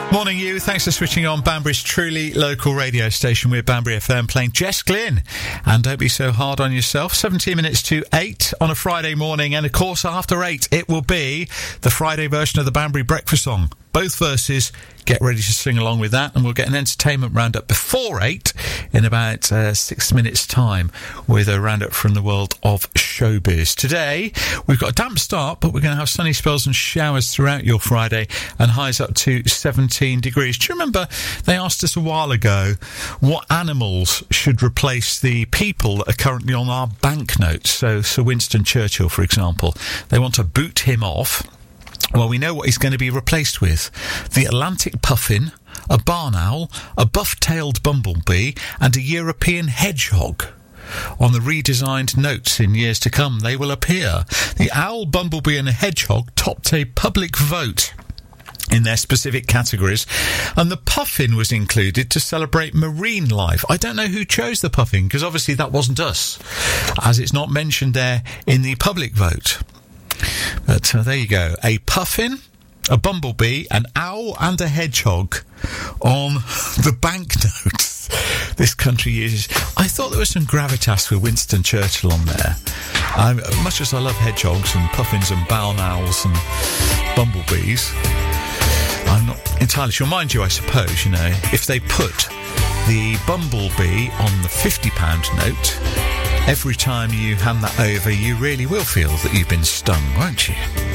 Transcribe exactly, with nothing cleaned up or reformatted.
Morning you, thanks for switching on Banbury's truly local radio station. We're Banbury F M playing Jess Glynn. And don't be so hard on yourself. seventeen minutes to eight on a Friday morning, and of course after eight it will be the Friday version of the Banbury Breakfast Song. Both verses, get ready to sing along with that, and we'll get an entertainment roundup before eight in about uh, six minutes time with a roundup from the world of showbiz. Today we've got a damp start, but we're going to have sunny spells and showers throughout your Friday, and highs up to seventeen degrees. Do you remember they asked us a while ago what animals should replace the people that are currently on our banknotes? So Sir Winston Churchill, for example, they want to boot him off. Well, we know what he's going to be replaced with. The Atlantic puffin, a barn owl, a buff-tailed bumblebee, and a European hedgehog. On the redesigned notes in years to come, they will appear. The owl, bumblebee and a hedgehog topped a public vote in their specific categories, and the puffin was included to celebrate marine life. I don't know who chose the puffin, because obviously that wasn't us, as it's not mentioned there in the public vote. But uh, there you go. A puffin, a bumblebee, an owl and a hedgehog on the banknotes this country uses. I thought there was some gravitas for Winston Churchill on there. Um, much as I love hedgehogs and puffins and barn owls and bumblebees, I'm not entirely sure. Mind you, I suppose, you know, if they put the bumblebee on the fifty pound note, every time you hand that over, you really will feel that you've been stung, won't you?